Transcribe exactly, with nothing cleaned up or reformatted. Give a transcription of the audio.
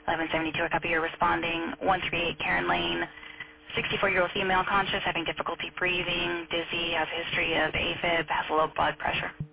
eleven seventy-two, a copy you're responding. one thirty-eight Karen Lane, sixty-four-year-old female, conscious, having difficulty breathing, dizzy, has a history of AFib, has low blood pressure.